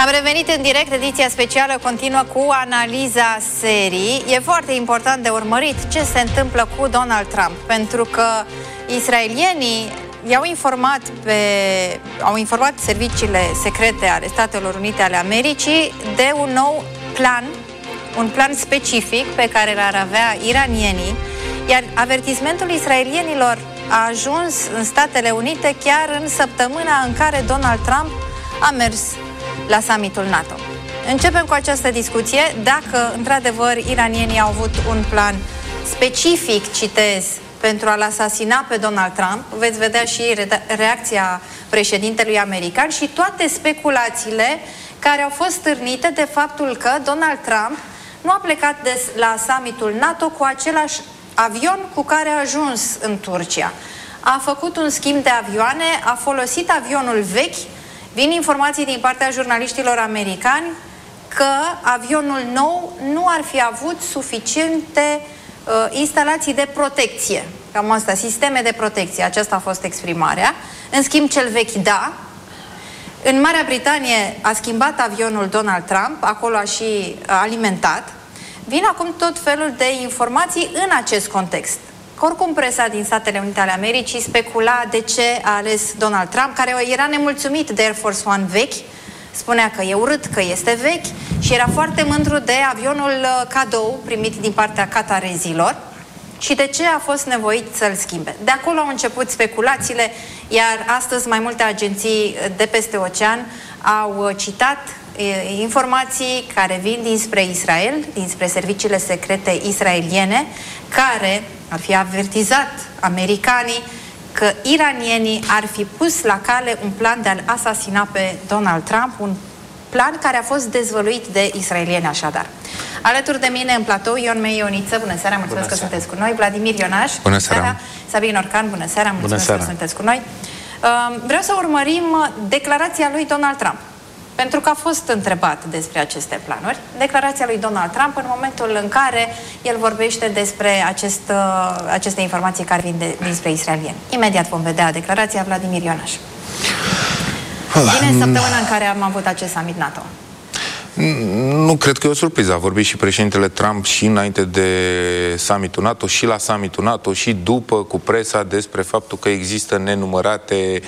Am revenit în direct, ediția specială continuă cu analiza serii. E foarte important de urmărit ce se întâmplă cu Donald Trump, pentru că israelienii au informat serviciile secrete ale Statelor Unite ale Americii de un nou plan, un plan specific pe care l-ar avea iranienii, iar avertismentul israelienilor a ajuns în Statele Unite chiar în săptămâna în care Donald Trump a mers la summitul NATO. Începem cu această discuție dacă într-adevăr iranienii au avut un plan specific, citez, pentru a-l asasina pe Donald Trump. Veți vedea și reacția președintelui american și toate speculațiile care au fost stârnite de faptul că Donald Trump nu a plecat la summitul NATO cu același avion cu care a ajuns în Turcia. A făcut un schimb de avioane, a folosit avionul vechi. Vin informații din partea jurnaliștilor americani că avionul nou nu ar fi avut suficiente instalații de protecție. Cam asta, sisteme de protecție. Aceasta a fost exprimarea. În schimb, cel vechi, da. În Marea Britanie a schimbat avionul Donald Trump, acolo a și alimentat. Vin acum tot felul de informații în acest context. Oricum, presa din Statele Unite ale Americii specula de ce a ales Donald Trump, care era nemulțumit de Air Force One vechi, spunea că e urât, că este vechi și era foarte mândru de avionul cadou primit din partea qatarezilor și de ce a fost nevoit să-l schimbe. De acolo au început speculațiile, iar astăzi mai multe agenții de peste ocean au citat informații care vin dinspre Israel, dinspre serviciile secrete israeliene, care ar fi avertizat americanii că iranienii ar fi pus la cale un plan de a-l asasina pe Donald Trump, un plan care a fost dezvăluit de israelieni așadar. Alături de mine în platou, Ion Mei Ioniță, bună seara, mulțumesc că sunteți cu noi, Vladimir Ionaș, bună seara, Sabin Orcan, bună seara, mulțumesc că sunteți cu noi. Vreau să urmărim declarația lui Donald Trump, pentru că a fost întrebat despre aceste planuri. Declarația lui Donald Trump în momentul în care el vorbește despre aceste informații care vin dinspre israelieni. Imediat vom vedea declarația. Vladimir Ionaș. Vine în săptămâna în care am avut acest summit NATO. Nu cred că e o surpriză. A vorbit și președintele Trump și înainte de summitul NATO, și la summitul NATO, și după cu presa despre faptul că există nenumărate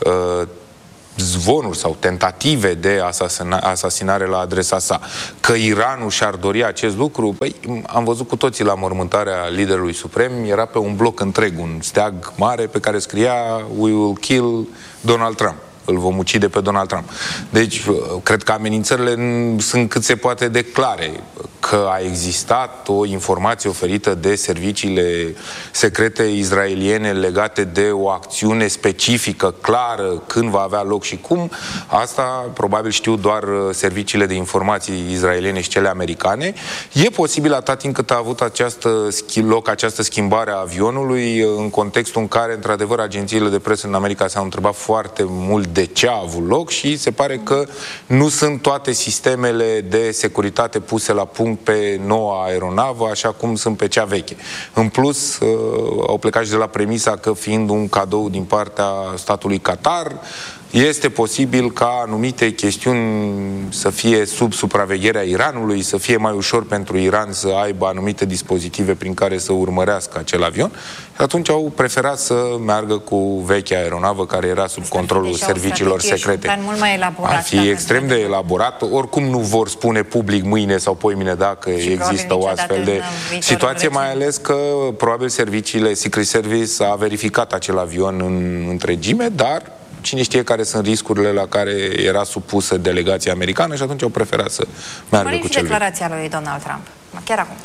zvonuri sau tentative de asasinare la adresa sa. Că Iranul și-ar dori acest lucru, am văzut cu toții la mormântarea liderului suprem, era pe un bloc întreg, un steag mare pe care scria "We will kill Donald Trump". Îl vom ucide pe Donald Trump. Deci, cred că amenințările sunt cât se poate de clare. Că a existat o informație oferită de serviciile secrete israeliene legate de o acțiune specifică, clară, când va avea loc și cum, asta probabil știu doar serviciile de informații israeliene și cele americane. E posibil atât timp cât a avut această schimbare a avionului, în contextul în care, într-adevăr, agențiile de presă în America s-au întrebat foarte mult de ce a avut loc și se pare că nu sunt toate sistemele de securitate puse la punct pe noua aeronavă, așa cum sunt pe cea veche. În plus, au plecat și de la premisa că, fiind un cadou din partea statului Qatar, este posibil ca anumite chestiuni să fie sub supravegherea Iranului, să fie mai ușor pentru Iran să aibă anumite dispozitive prin care să urmărească acel avion. Și atunci au preferat să meargă cu vechea aeronavă care era sub controlul serviciilor secrete. Ar fi extrem de elaborat. Oricum nu vor spune public mâine sau poimine dacă există o astfel de situație, mai ales că probabil serviciile Secret Service a verificat acel avion în întregime, dar cine știe care sunt riscurile la care era supusă delegația americană și atunci au preferat să meargă cu cel declarația lui Donald Trump. Chiar acum.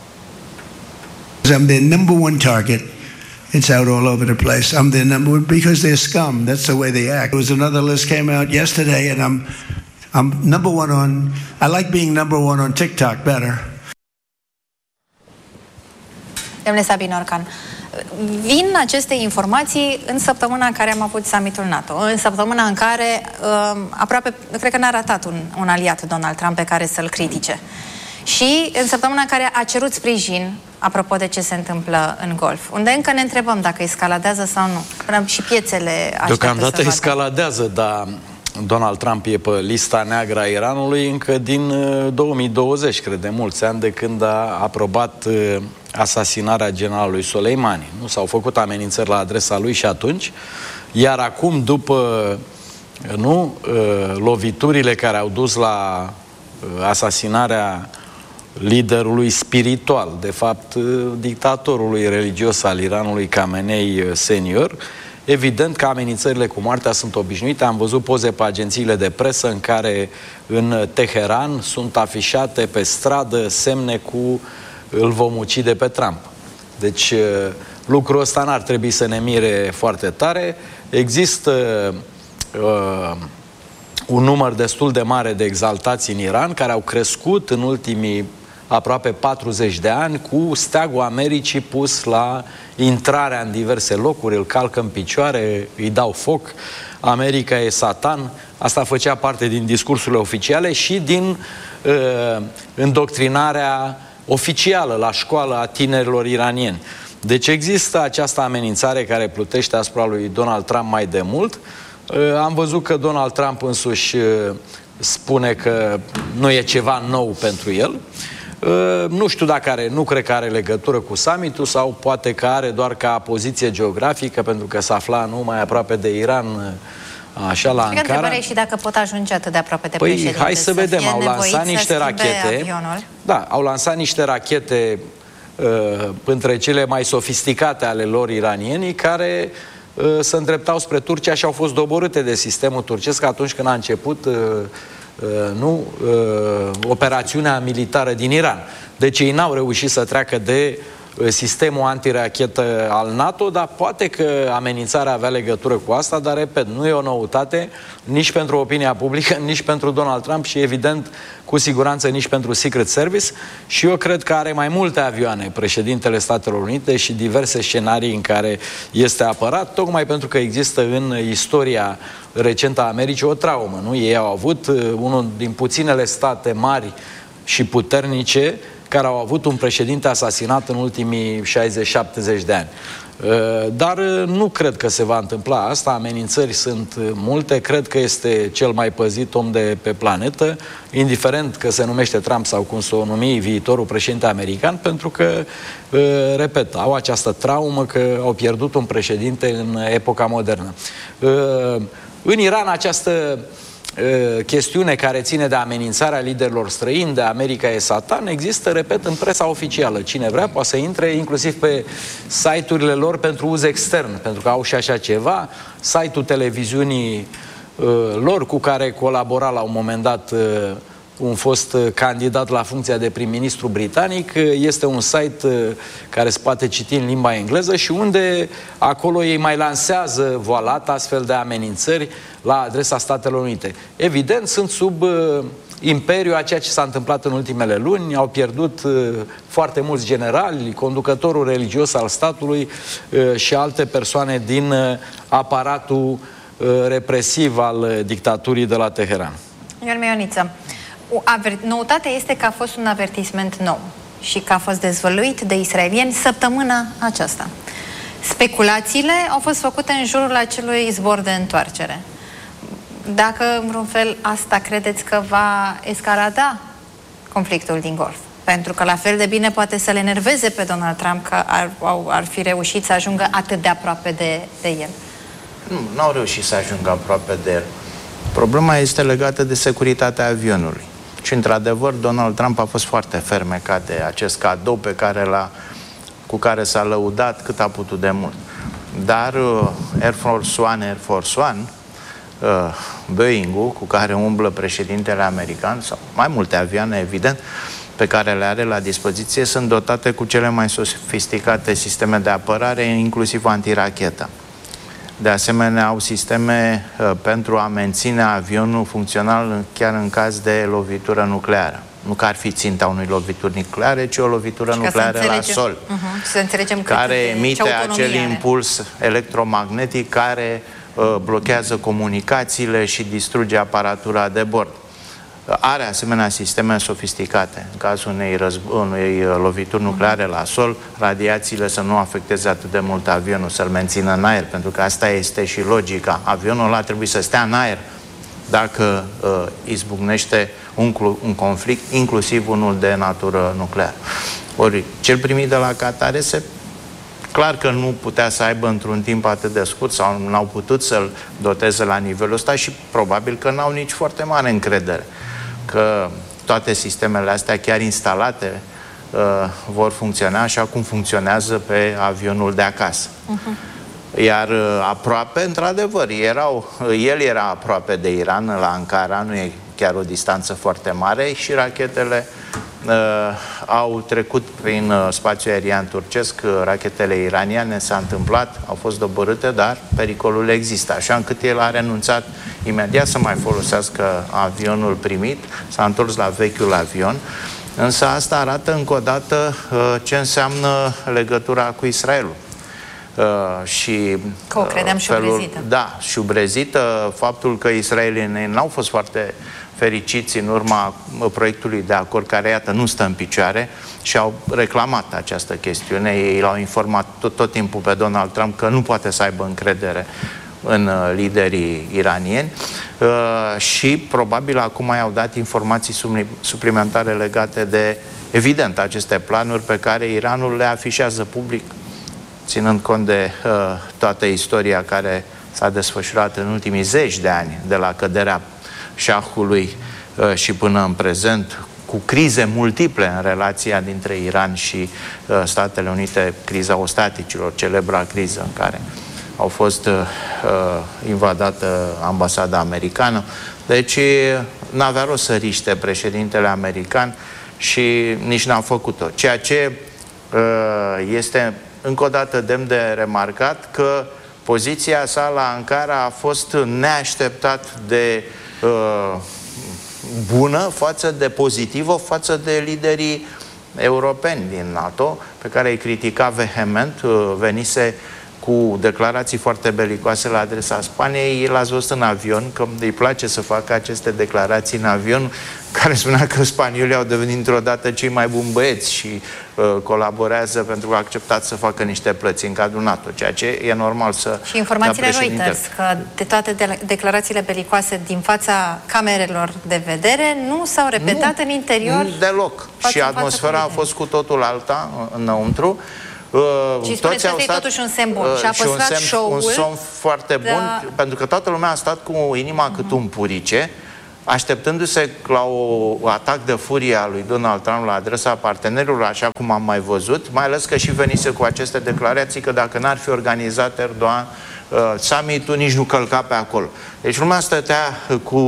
I'm the number one target. It's out all over the place. I'm the number one because they're scum. That's the way they act. There was another list came out yesterday and I'm number one on, I like being number one on TikTok better. Domnule Sabin Orcan, vin aceste informații în săptămâna în care am avut summitul NATO, în săptămâna în care aproape, cred că n-a ratat un aliat Donald Trump pe care să-l critique. Și în săptămâna în care a cerut sprijin apropo de ce se întâmplă în Golf, unde încă ne întrebăm dacă escaladează sau nu. Până și piețele așteaptă. Deocamdată escaladează, dar Donald Trump e pe lista neagră a Iranului încă din 2020, cred, de mulți ani, de când a aprobat asasinarea generalului Soleimani. Nu s-au făcut amenințări la adresa lui și atunci, iar acum, după loviturile care au dus la asasinarea liderului spiritual, de fapt dictatorului religios al Iranului, Khamenei senior, evident că amenințările cu moartea sunt obișnuite. Am văzut poze pe agențiile de presă în care în Teheran sunt afișate pe stradă semne cu "îl vom ucide pe Trump". Deci lucrul ăsta n-ar trebui să ne mire foarte tare. Există un număr destul de mare de exaltați în Iran, care au crescut în ultimii aproape 40 de ani, cu steagul Americii pus la intrarea în diverse locuri, îl calcă în picioare, îi dau foc, America e Satan. Asta făcea parte din discursurile oficiale și din îndoctrinarea oficială la școală a tinerilor iranieni. Deci există această amenințare care plutește asupra lui Donald Trump mai de mult. Am văzut că Donald Trump însuși spune că nu e ceva nou pentru el. Nu știu dacă are, nu cred că are legătură cu summitul, sau poate că are doar ca poziție geografică, pentru că se afla mai aproape de Iran, așa, la Ankara. Întrebarea și dacă pot ajunge atât de aproape de președinte. Hai să vedem, au lansat niște rachete. Da, au lansat niște rachete între cele mai sofisticate ale lor, iranienii, care se îndreptau spre Turcia și au fost doborâte de sistemul turcesc atunci când a început operațiunea militară din Iran. Deci ei n-au reușit să treacă de sistemul antirachetă al NATO, dar poate că amenințarea avea legătură cu asta, dar, repet, nu e o noutate nici pentru opinia publică, nici pentru Donald Trump și, evident, cu siguranță nici pentru Secret Service. Și eu cred că are mai multe avioane președintele Statelor Unite și diverse scenarii în care este apărat, tocmai pentru că există în istoria recentă a Americii o traumă, nu? Ei au avut unul din puținele state mari și puternice care au avut un președinte asasinat în ultimii 60-70 de ani. Dar nu cred că se va întâmpla asta. Amenințări sunt multe. Cred că este cel mai păzit om de pe planetă, indiferent că se numește Trump sau cum să o numi viitorul președinte american, pentru că, repet, au această traumă că au pierdut un președinte în epoca modernă. În Iran, această chestiune care ține de amenințarea liderilor străini, de America e Satan, există, repet, în presa oficială. Cine vrea poate să intre inclusiv pe site-urile lor pentru uz extern, pentru că au și așa ceva. Site-ul televiziunii lor, cu care colabora la un moment dat un fost candidat la funcția de prim-ministru britanic, este un site care se poate citi în limba engleză și unde acolo ei mai lansează voalat astfel de amenințări la adresa Statelor Unite. Evident, sunt sub imperiu a ceea ce s-a întâmplat în ultimele luni, au pierdut foarte mulți generali, conducătorul religios al statului și alte persoane din aparatul represiv al dictaturii de la Teheran. Ioan Mioniță, noutatea este că a fost un avertisment nou și că a fost dezvăluit de israelieni săptămâna aceasta. Speculațiile au fost făcute în jurul acelui zbor de întoarcere. Dacă, în vreun fel, asta credeți că va escalada conflictul din Golf? Pentru că la fel de bine poate să le enerveze pe Donald Trump că ar fi reușit să ajungă atât de aproape de el. Nu au reușit să ajungă aproape de el. Problema este legată de securitatea avionului. Și, într-adevăr, Donald Trump a fost foarte fermecat de acest cadou cu care s-a lăudat cât a putut de mult. Dar Air Force One, Boeing-ul, cu care umblă președintele american, sau mai multe avioane, evident, pe care le are la dispoziție, sunt dotate cu cele mai sofisticate sisteme de apărare, inclusiv antirachetă. De asemenea, au sisteme pentru a menține avionul funcțional chiar în caz de lovitură nucleară. Nu că ar fi ținta unei lovituri nucleare, ci o lovitură nucleară la sol, să înțelegem care emite acel impuls electromagnetic care blochează comunicațiile și distruge aparatura de bord. Are asemenea sisteme sofisticate. În cazul unei lovituri nucleare la sol, radiațiile să nu afecteze atât de mult avionul, să-l mențină în aer, pentru că asta este și logica. Avionul ăla trebuie să stea în aer dacă izbucnește un conflict, inclusiv unul de natură nucleară. Ori cel primit de la Qatar este clar că nu putea să aibă într-un timp atât de scurt sau n-au putut să-l doteze la nivelul ăsta și probabil că n-au nici foarte mare încredere că toate sistemele astea chiar instalate vor funcționa așa cum funcționează pe avionul de acasă. Iar aproape, într-adevăr, el era aproape de Iran, la Ankara, nu e chiar o distanță foarte mare și rachetele au trecut prin spațiul aerian turcesc, rachetele iraniane s-a întâmplat, au fost doborâte, dar pericolul există, așa încât el a renunțat imediat să mai folosească avionul primit, s-a întors la vechiul avion, însă asta arată încă o dată ce înseamnă legătura cu Israelul. Și că o credeam șubrezită. Da, șubrezită, faptul că israelienii n-au fost foarte fericiți în urma proiectului de acord care, iată, nu stă în picioare și au reclamat această chestiune. Ei l-au informat tot timpul pe Donald Trump că nu poate să aibă încredere în liderii iranieni și probabil acum mai au dat informații suplimentare legate de, evident, aceste planuri pe care Iranul le afișează public, ținând cont de toată istoria care s-a desfășurat în ultimii 10 de ani, de la căderea șahului și până în prezent, cu crize multiple în relația dintre Iran și Statele Unite, criza ostaticilor, celebra criză în care au fost invadată ambasada americană. Deci n-avea rost să riște președintele american și nici n-a făcut-o. Ceea ce este încă o dată demn de remarcat că poziția sa la Ankara a fost neașteptat de bună, față de pozitivă, față de liderii europeni din NATO, pe care îi critica vehement, venise cu declarații foarte belicoase la adresa Spaniei. L-ați văzut în avion, că îi place să facă aceste declarații în avion, care spunea că spaniolii au devenit într-o dată cei mai buni băieți și colaborează pentru că a acceptat să facă niște plăți în cadrul NATO, ceea ce e normal să... Și informațiile Reuters, că de toate declarațiile belicoase din fața camerelor de vedere nu s-au repetat în interior? Deloc. Și atmosfera a fost cu totul alta înăuntru. Și spuneți că e totuși un semn bun. Și a păstrat show-ul. Un somn foarte bun, pentru că toată lumea a stat cu inima cât un purice, așteptându-se la un atac de furie a lui Donald Trump la adresa partenerilor, așa cum am mai văzut, mai ales că și venise cu aceste declarații că dacă n-ar fi organizat Erdogan summit-ul, nici nu călca pe acolo. Deci lumea stătea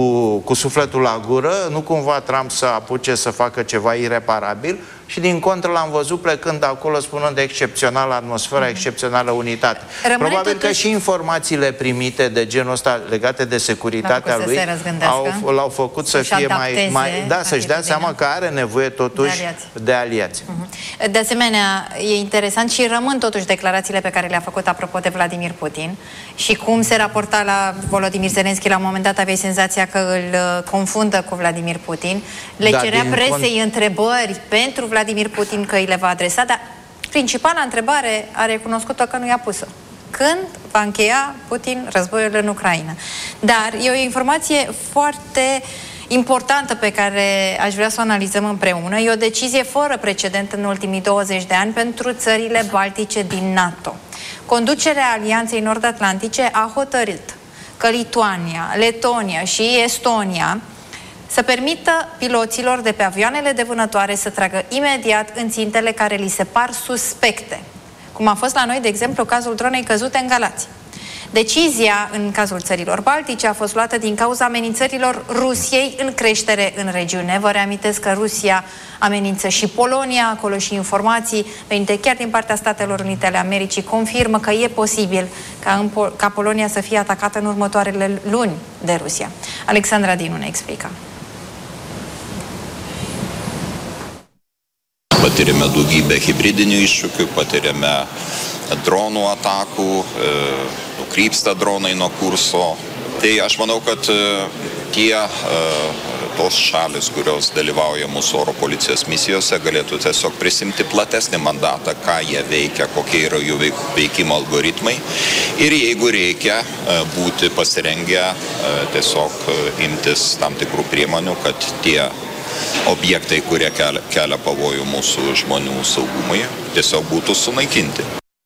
cu sufletul la gură, nu cumva Trump să apuce să facă ceva ireparabil și din contră l-am văzut plecând acolo spunând de excepțională atmosferă, excepțională unitate. Probabil că și informațiile primite de genul ăsta legate de securitatea lui l-au făcut să fie mai să-și dea seama că are nevoie totuși de aliați. De asemenea, e interesant și rămân totuși declarațiile pe care le-a făcut apropo de Vladimir Putin și cum se raporta la Volodymyr Zelensky. La un moment dat aveai senzația că îl confundă cu Vladimir Putin. Le cerea presei întrebări pentru Vladimir Putin că îi le va adresa, dar principala întrebare a recunoscut-o că nu i-a pus-o. Când va încheia Putin războiul în Ucraina? Dar e o informație foarte importantă pe care aș vrea să o analizăm împreună. E o decizie fără precedent în ultimii 20 de ani pentru țările baltice din NATO. Conducerea Alianței Nord-Atlantice a hotărât că Lituania, Letonia și Estonia să permită piloților de pe avioanele de vânătoare să tragă imediat în țintele care li se par suspecte, cum a fost la noi, de exemplu, cazul dronei căzute în Galați. Decizia în cazul țărilor baltice a fost luată din cauza amenințărilor Rusiei în creștere în regiune. Vă reamintesc că Rusia amenință și Polonia, acolo și informații venite chiar din partea Statelor Unite ale Americii confirmă că e posibil ca Polonia să fie atacată în următoarele luni de Rusia. Alexandra Dinu ne explică. Patiriame daugybę hibridinių iššūkių, patiriame dronų atakų, nukrypsta dronai nuo kurso, Tai aš manau, kad tos šalis, kurios dalyvauja mūsų oro policijos misijose, galėtų tiesiog prisimti platesnį mandatą, ką jie veikia, kokie yra jų veikimo algoritmai. Ir jeigu reikia būti pasirengę tiesiog imtis tam tikrų priemonių, kad tie objektai, kurie kelia pavojų mūsų žmonių saugumui, tiesiog būtų sunaikinti.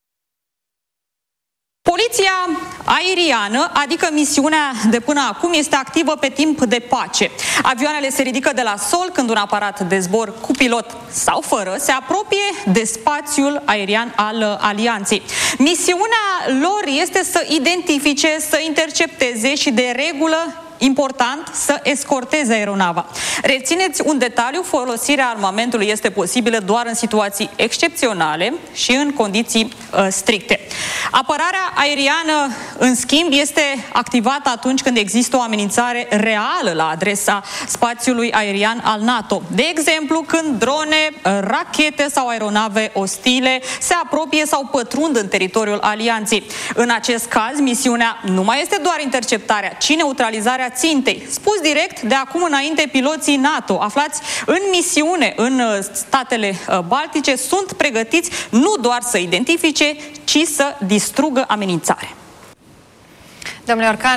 Poliția aeriană, adică misiunea de până acum, este activă pe timp de pace. Avioanele se ridică de la sol când un aparat de zbor cu pilot sau fără se apropie de spațiul aerian al alianței. Misiunea lor este să identifice, să intercepteze și de regulă important să escorteze aeronava. Rețineți un detaliu, folosirea armamentului este posibilă doar în situații excepționale și în condiții stricte. Apărarea aeriană, în schimb, este activată atunci când există o amenințare reală la adresa spațiului aerian al NATO. De exemplu, când drone, rachete sau aeronave ostile se apropie sau pătrund în teritoriul alianței. În acest caz, misiunea nu mai este doar interceptarea, ci neutralizarea țintei. Spus direct, de acum înainte, piloții NATO aflați în misiune în statele baltice sunt pregătiți nu doar să identifice, ci să distrugă amenințare. Domnule Orcan,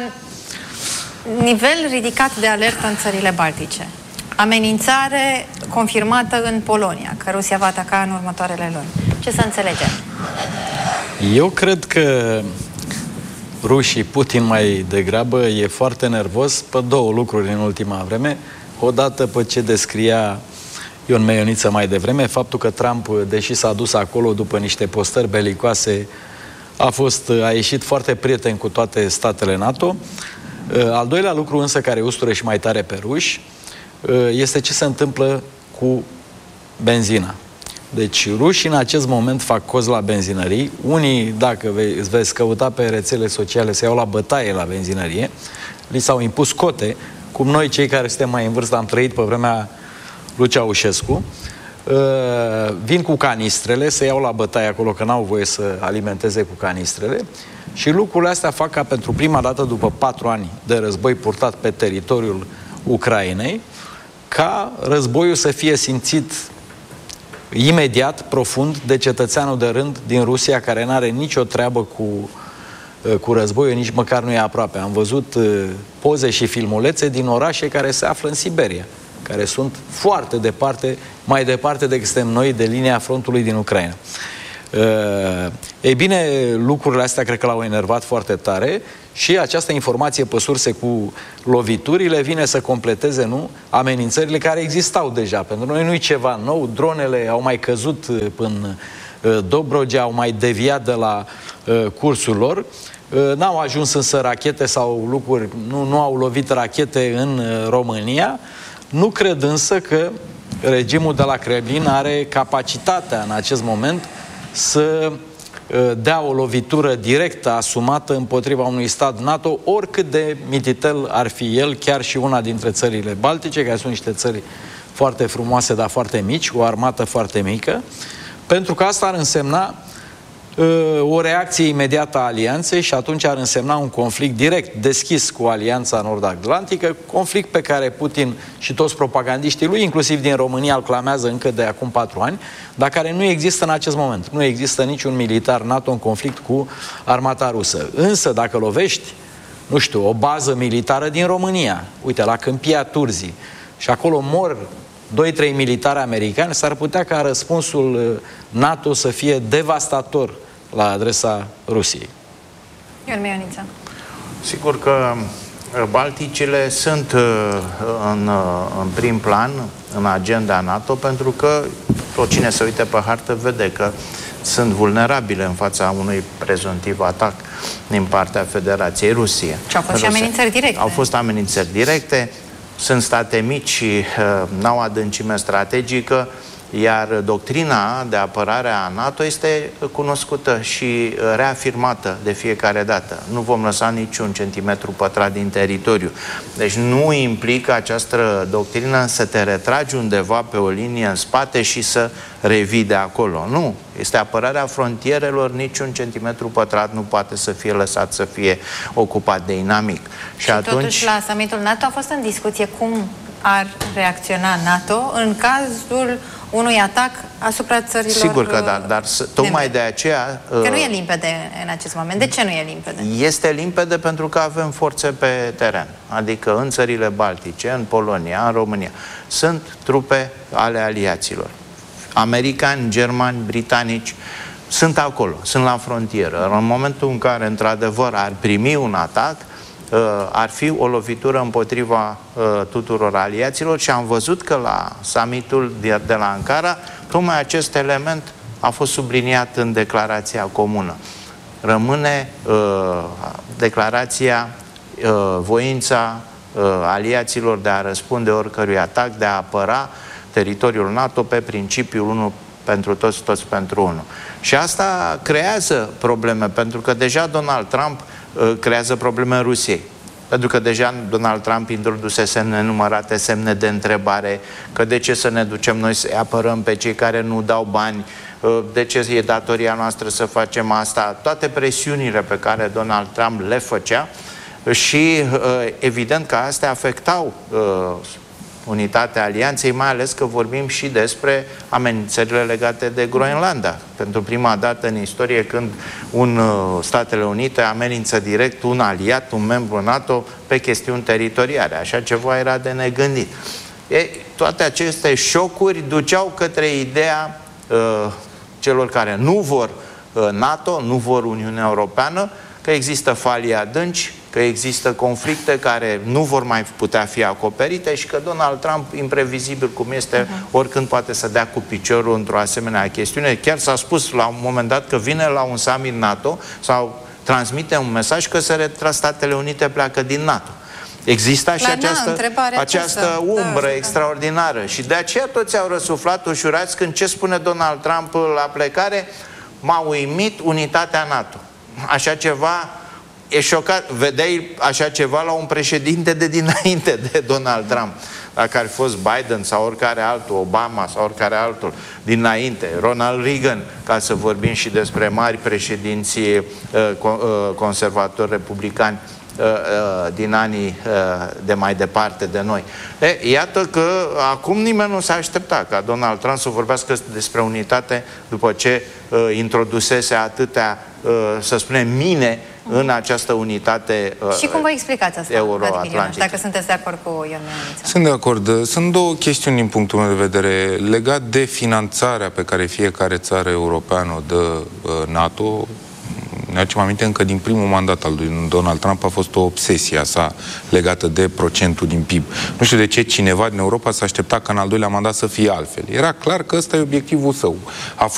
nivel ridicat de alertă în țările baltice. Amenințare confirmată în Polonia, că Rusia va ataca în următoarele luni. Ce să înțelegem? Eu cred că rușii, Putin mai degrabă, e foarte nervos pe două lucruri în ultima vreme. Odată pe ce descria Ion Meioniță mai devreme, faptul că Trump, deși s-a dus acolo după niște postări belicoase, a ieșit foarte prieten cu toate statele NATO. Al doilea lucru însă care ustură și mai tare pe ruși este ce se întâmplă cu benzina. Deci rușii în acest moment fac cozi la benzinării. Unii, dacă veți căuta pe rețele sociale, se iau la bătaie la benzinărie. Li s-au impus cote, cum noi cei care suntem mai în vârstă am trăit pe vremea lui Ceaușescu. Vin cu canistrele, se iau la bătaie acolo, că n-au voie să alimenteze cu canistrele. Și lucrurile astea fac ca pentru prima dată după 4 ani de război purtat pe teritoriul Ucrainei, ca războiul să fie simțit imediat, profund, de cetățeanul de rând din Rusia, care n-are nicio treabă cu războiul, nici măcar nu e aproape. Am văzut poze și filmulețe din orașe care se află în Siberia, care sunt foarte departe, mai departe decât suntem noi de linia frontului din Ucraina. Ei bine, lucrurile astea cred că l-au enervat foarte tare și această informație pe surse cu loviturile vine să completeze, amenințările care existau deja. Pentru noi nu e ceva nou, dronele au mai căzut în Dobrogea, au mai deviat de la cursul lor, n-au ajuns însă rachete sau lucruri, nu au lovit rachete în România. Nu cred însă că regimul de la Kremlin are capacitatea în acest moment să dea o lovitură directă, asumată împotriva unui stat NATO, oricât de mititel ar fi el, chiar și una dintre țările baltice, care sunt niște țări foarte frumoase, dar foarte mici, cu o armată foarte mică, pentru că asta ar însemna o reacție imediată a alianței și atunci ar însemna un conflict direct, deschis cu Alianța Nord-Atlantică, conflict pe care Putin și toți propagandiștii lui, inclusiv din România, îl clamează încă de acum 4 ani, dar care nu există în acest moment. Nu există niciun militar NATO în conflict cu armata rusă. Însă, dacă lovești, nu știu, o bază militară din România, uite, la Câmpia Turzii, și acolo mor 2-3 militari americani, s-ar putea ca răspunsul NATO să fie devastator la adresa Rusiei. Ion Meioniță. Sigur că Balticile sunt în prim plan în agenda NATO, pentru că oricine se uite pe hartă vede că sunt vulnerabile în fața unui prezumtiv atac din partea Federației Rusie. Și au fost și amenințări directe. Au fost amenințări directe, sunt state mici și n-au adâncime strategică, Iar doctrina de apărare a NATO este cunoscută și reafirmată de fiecare dată. Nu vom lăsa niciun centimetru pătrat din teritoriu. Deci nu implică această doctrină să te retragi undeva pe o linie în spate și să revii de acolo. Nu. Este apărarea frontierelor, niciun centimetru pătrat nu poate să fie lăsat să fie ocupat de inamic. Și atunci, totuși, la summitul NATO a fost în discuție cum ar reacționa NATO în cazul unui atac asupra țărilor. Sigur că da, dar tocmai de aceea... Că nu e limpede în acest moment. De ce nu e limpede? Este limpede pentru că avem forțe pe teren. Adică în țările Baltice, în Polonia, în România. Sunt trupe ale aliaților. Americani, germani, britanici sunt acolo, sunt la frontieră. În momentul în care, într-adevăr, ar primi un atac, ar fi o lovitură împotriva tuturor aliaților și am văzut că la summitul de la Ankara tocmai acest element a fost subliniat în declarația comună. Rămâne declarația, voința aliaților de a răspunde oricărui atac, de a apăra teritoriul NATO pe principiul 1 pentru toți, toți pentru unul. Și asta creează probleme, pentru că deja Donald Trump creează probleme în Rusiei. Pentru că deja Donald Trump introdusese nenumărate semne de întrebare că de ce să ne ducem noi să apărăm pe cei care nu dau bani, de ce e datoria noastră să facem asta, toate presiunile pe care Donald Trump le făcea și evident că astea afectau unitatea alianței, mai ales că vorbim și despre amenințările legate de Groenlanda. Pentru prima dată în istorie când Statele Unite amenință direct un aliat, un membru NATO pe chestiuni teritoriale. Așa ceva era de negândit. Toate aceste șocuri duceau către ideea celor care nu vor NATO, nu vor Uniunea Europeană, că există falii adânci, că există conflicte care nu vor mai putea fi acoperite și că Donald Trump, imprevizibil cum este, oricând poate să dea cu piciorul într-o asemenea chestiune. Chiar s-a spus la un moment dat că vine la un summit NATO sau transmite un mesaj că Statele Unite pleacă din NATO. Exista și această umbră extraordinară și de aceea toți au răsuflat ușurați când ce spune Donald Trump la plecare: m-a uimit unitatea NATO. Așa ceva, e șocat. Vedeai așa ceva la un președinte de dinainte de Donald Trump. Dacă ar fi fost Biden sau oricare altul, Obama sau oricare altul dinainte, Ronald Reagan, ca să vorbim și despre mari președinții conservatori republicani din anii de mai departe de noi. Iată că acum nimeni nu s-a așteptat ca Donald Trump să vorbească despre unitate după ce introdusese atâtea, să spunem, mine în această unitate și cum vă explicați asta, euro-atlantică? Dacă sunteți de acord cu Ion Ioaniță? Sunt de acord. Sunt două chestiuni din punctul meu de vedere. Legat de finanțarea pe care fiecare țară europeană o dă NATO, ne aducem aminte încă din primul mandat al lui Donald Trump a fost o obsesie a sa legată de procentul din PIB. Nu știu de ce cineva din Europa s-a așteptat ca în al doilea mandat să fie altfel. Era clar că ăsta e obiectivul său.